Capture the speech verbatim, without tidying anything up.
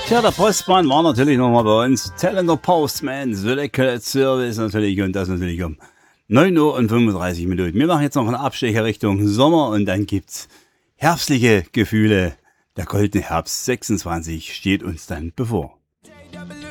Tja, der Postmann war natürlich nochmal bei uns. Tellender Postman, Select Service natürlich und das natürlich um neun Uhr und fünfunddreißig Minuten. Wir machen jetzt noch einen Abstecher Richtung Sommer und dann gibt's herbstliche Gefühle. Der goldene Herbst sechsundzwanzig steht uns dann bevor.